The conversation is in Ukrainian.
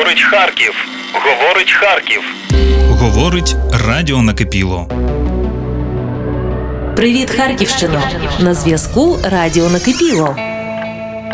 Говорить Харків. Говорить Харків. Говорить Радіо Накипіло. Привіт, Харківщино! На зв'язку Радіо Накипіло.